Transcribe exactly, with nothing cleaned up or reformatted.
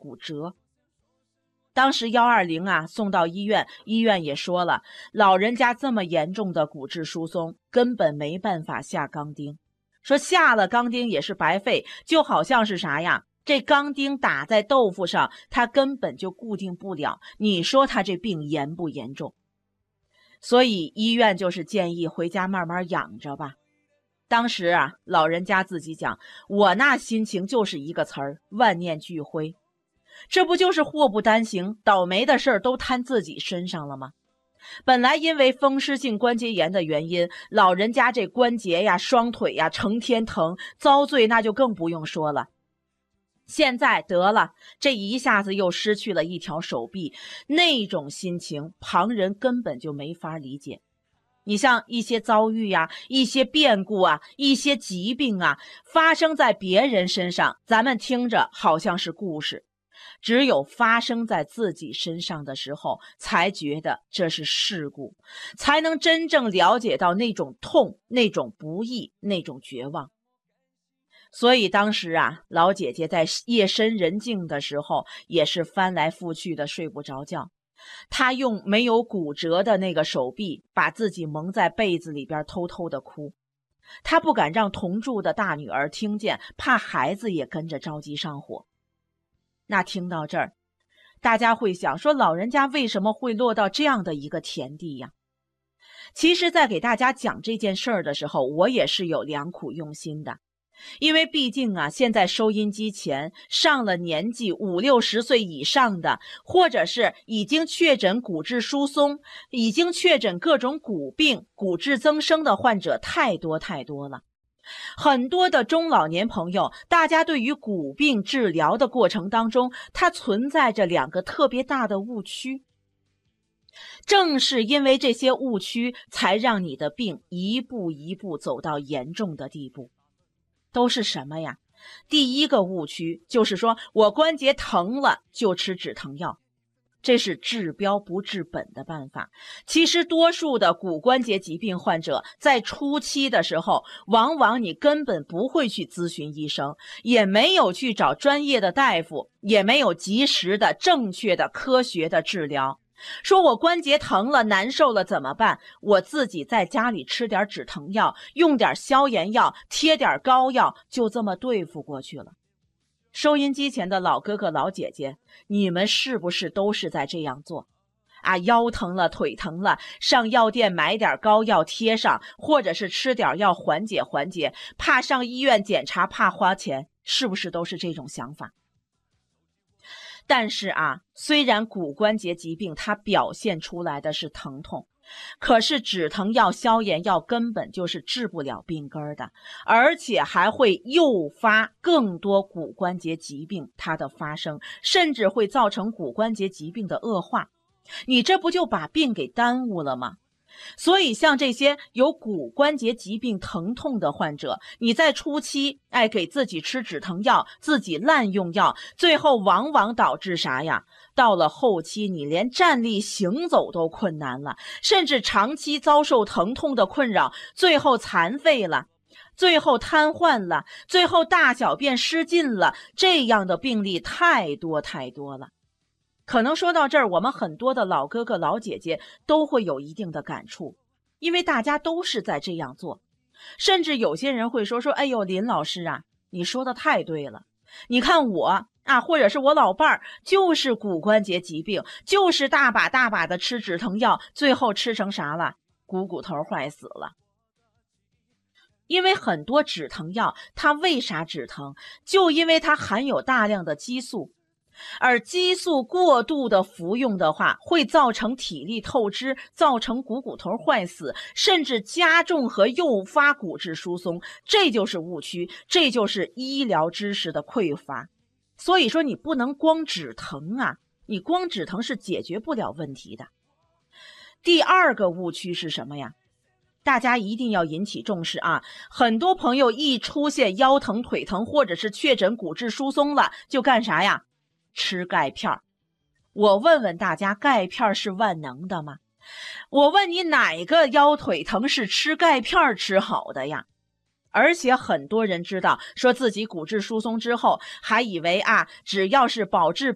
骨折。当时一二零啊送到医院，医院也说了，老人家这么严重的骨质疏松，根本没办法下钢钉，说下了钢钉也是白费，就好像是啥呀，这钢钉打在豆腐上，它根本就固定不了，你说他这病严不严重？所以医院就是建议回家慢慢养着吧。当时啊，老人家自己讲，我那心情就是一个词儿，万念俱灰。这不就是祸不单行，倒霉的事儿都摊自己身上了吗？本来因为风湿性关节炎的原因，老人家这关节呀、双腿呀成天疼，遭罪那就更不用说了。现在得了，这一下子又失去了一条手臂，那种心情旁人根本就没法理解。你像一些遭遇呀、一些变故啊、一些疾病啊，发生在别人身上，咱们听着好像是故事，只有发生在自己身上的时候，才觉得这是事故，才能真正了解到那种痛、那种不易、那种绝望。所以当时啊，老姐姐在夜深人静的时候，也是翻来覆去的睡不着觉。她用没有骨折的那个手臂，把自己蒙在被子里边偷偷的哭。她不敢让同住的大女儿听见，怕孩子也跟着着急上火。那听到这儿，大家会想说，老人家为什么会落到这样的一个田地呀？其实在给大家讲这件事儿的时候，我也是有良苦用心的。因为毕竟啊，现在收音机前上了年纪五六十岁以上的，或者是已经确诊骨质疏松，已经确诊各种骨病、骨质增生的患者太多太多了。很多的中老年朋友，大家对于骨病治疗的过程当中，它存在着两个特别大的误区。正是因为这些误区，才让你的病一步一步走到严重的地步。都是什么呀？第一个误区就是说，我关节疼了就吃止疼药，这是治标不治本的办法。其实多数的骨关节疾病患者在初期的时候，往往你根本不会去咨询医生，也没有去找专业的大夫，也没有及时的正确的科学的治疗。说我关节疼了难受了怎么办？我自己在家里吃点止疼药，用点消炎药，贴点膏药，就这么对付过去了。收音机前的老哥哥老姐姐，你们是不是都是在这样做啊？腰疼了腿疼了，上药店买点膏药贴上，或者是吃点药缓解缓解，怕上医院检查怕花钱，是不是都是这种想法？但是啊，虽然骨关节疾病它表现出来的是疼痛，可是止疼药、消炎药根本就是治不了病根的，而且还会诱发更多骨关节疾病它的发生，甚至会造成骨关节疾病的恶化。你这不就把病给耽误了吗？所以像这些有骨关节疾病疼痛的患者，你在初期哎给自己吃止疼药，自己滥用药，最后往往导致啥呀？到了后期你连站立行走都困难了，甚至长期遭受疼痛的困扰，最后残废了，最后瘫痪了，最后大小便失禁了，这样的病例太多太多了。可能说到这儿，我们很多的老哥哥老姐姐都会有一定的感触，因为大家都是在这样做。甚至有些人会说说，哎呦，林老师啊，你说的太对了。你看我啊，或者是我老伴儿，就是骨关节疾病，就是大把大把的吃止疼药，最后吃成啥了？股骨头坏死了。因为很多止疼药，它为啥止疼？就因为它含有大量的激素。而激素过度的服用的话，会造成体力透支，造成股骨头坏死，甚至加重和诱发骨质疏松，这就是误区，这就是医疗知识的匮乏。所以说你不能光止疼啊，你光止疼是解决不了问题的。第二个误区是什么呀？大家一定要引起重视啊！很多朋友一出现腰疼腿疼，或者是确诊骨质疏松了，就干啥呀？吃钙片。我问问大家，钙片是万能的吗？我问你，哪个腰腿疼是吃钙片吃好的呀？而且很多人知道，说自己骨质疏松之后，还以为啊，只要是保质